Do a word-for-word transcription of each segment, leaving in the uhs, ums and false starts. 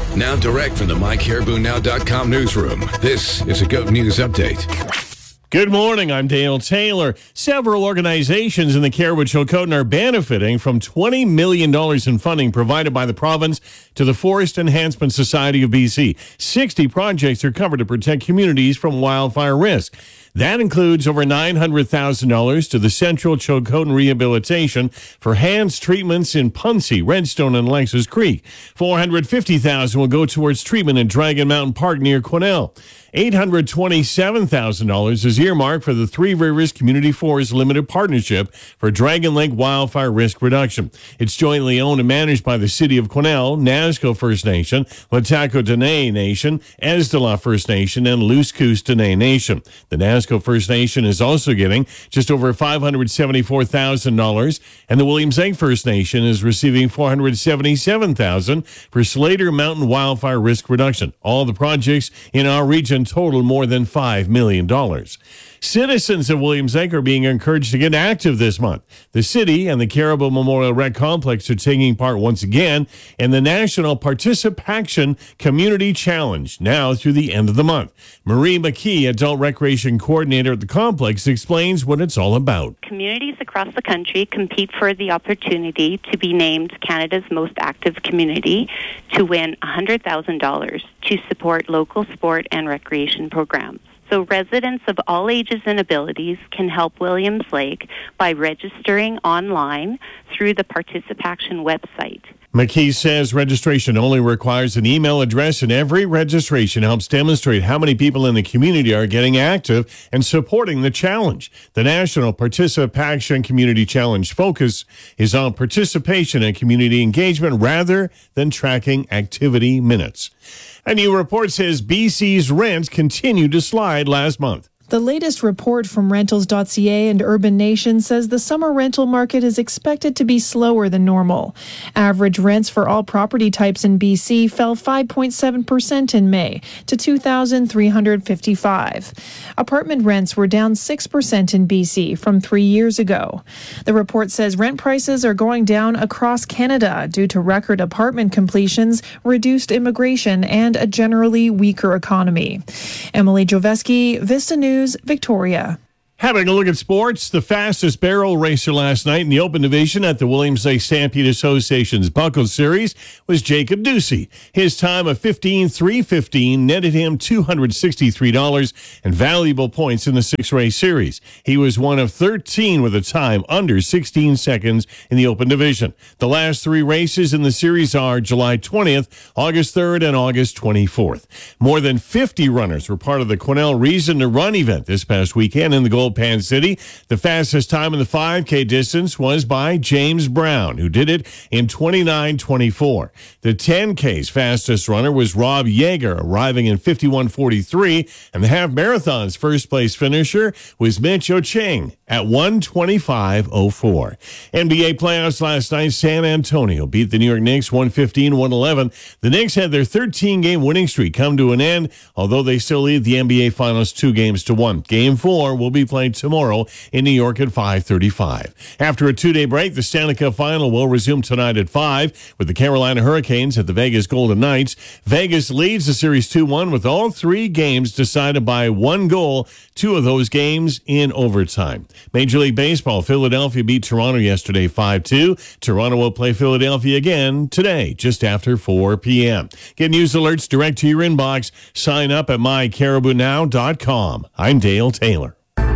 Now direct from the my caribou now dot com newsroom, this is a GOAT News Update. Good morning, I'm Dale Taylor. Several organizations in the Caribou-Chilcotin are benefiting from twenty million dollars in funding provided by the province to the Forest Enhancement Society of B C. sixty projects are covered to protect communities from wildfire risk. That includes over nine hundred thousand dollars to the Central Chilcotin Rehabilitation for hands treatments in Puncie, Redstone, and Lexus Creek. four hundred fifty thousand dollars will go towards treatment in Dragon Mountain Park near Quesnel. eight hundred twenty-seven thousand dollars is earmarked for the Three Rivers Community Forest Limited Partnership for Dragon Lake wildfire risk reduction. It's jointly owned and managed by the City of Quesnel, Nasco First Nation, Lataco Dene Nation, Esdala First Nation, and Luskus Dene Nation. The Nasco First Nation is also getting just over five hundred seventy-four thousand dollars, and the Williams Lake First Nation is receiving four hundred seventy-seven thousand dollars for Slater Mountain wildfire risk reduction. All the projects in our region total more than five million dollars. Citizens of Williams Lake are being encouraged to get active this month. The city and the Caribou Memorial Rec Complex are taking part once again in the National Participation Community Challenge now through the end of the month. Marie McKee, Adult Recreation Coordinator at the complex, explains what it's all about. Communities across the country compete for the opportunity to be named Canada's most active community to win one hundred thousand dollars to support local sport and recreation programs. So residents of all ages and abilities can help Williams Lake by registering online through the Participation website. McKee says registration only requires an email address, and every registration helps demonstrate how many people in the community are getting active and supporting the challenge. The National Participation Community Challenge focus is on participation and community engagement rather than tracking activity minutes. A new report says B C's rents continued to slide last month. The latest report from Rentals dot C A and Urban Nation says the summer rental market is expected to be slower than normal. Average rents for all property types in B C fell five point seven percent in May to two thousand three hundred fifty-five. Apartment rents were down six percent in B C from three years ago. The report says rent prices are going down across Canada due to record apartment completions, reduced immigration, and a generally weaker economy. Emily Joveski, Vista News, Victoria. Having a look at sports, the fastest barrel racer last night in the Open Division at the Williams Lake Stampede Association's Buckle Series was Jacob Ducey. His time of fifteen three fifteen netted him two hundred sixty-three dollars and valuable points in the six-race series. He was one of thirteen with a time under sixteen seconds in the Open Division. The last three races in the series are July twentieth, August third, and August twenty-fourth. More than fifty runners were part of the Quesnel Reason to Run event this past weekend in the Gold Pan City. The fastest time in the five K distance was by James Brown, who did it in twenty-nine twenty-four. The ten K's fastest runner was Rob Yeager, arriving in fifty-one forty-three, and the half marathon's first place finisher was Mitch Ocheng at one twenty-five oh four. N B A playoffs last night, San Antonio beat the New York Knicks one fifteen one eleven. The Knicks had their thirteen-game winning streak come to an end, although they still lead the N B A Finals two games to one. Game four will be played tomorrow in New York at five thirty-five. After a two-day break, the Stanley Cup Final will resume tonight at five with the Carolina Hurricanes at the Vegas Golden Knights. Vegas leads the series two one with all three games decided by one goal, two of those games in overtime. Major League Baseball, Philadelphia beat Toronto yesterday five two. Toronto will play Philadelphia again today just after four p.m. Get news alerts direct to your inbox. Sign up at my caribou now dot com. I'm Dale Taylor.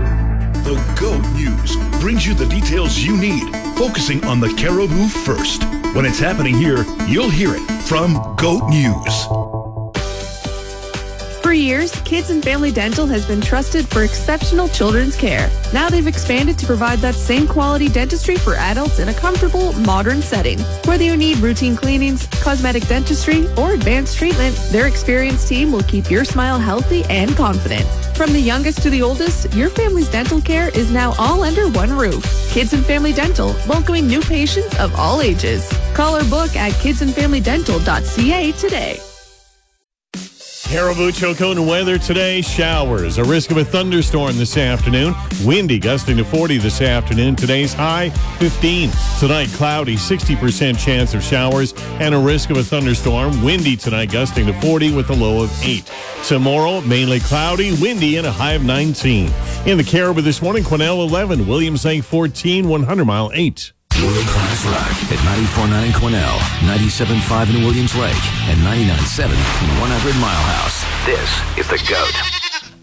The GOAT News brings you the details you need, focusing on the Caribou first. When it's happening here, you'll hear it from GOAT News. For years, Kids and Family Dental has been trusted for exceptional children's care. Now they've expanded to provide that same quality dentistry for adults in a comfortable, modern setting. Whether you need routine cleanings, cosmetic dentistry, or advanced treatment, their experienced team will keep your smile healthy and confident. From the youngest to the oldest, your family's dental care is now all under one roof. Kids and Family Dental, welcoming new patients of all ages. Call or book at kids and family dental dot c a today. Caribou Chilcotin weather today. Showers. A risk of a thunderstorm this afternoon. Windy, gusting to forty this afternoon. Today's high, fifteen. Tonight, cloudy, sixty percent chance of showers and a risk of a thunderstorm. Windy tonight, gusting to forty with a low of eight. Tomorrow, mainly cloudy, windy, and a high of nineteen. In the Caribou this morning, Quesnel eleven, Williams Lake fourteen, one hundred mile eight. World Class Rock at ninety-four point nine in Quesnel, ninety-seven point five in Williams Lake, and ninety-nine point seven in one hundred Mile House. This is The GOAT.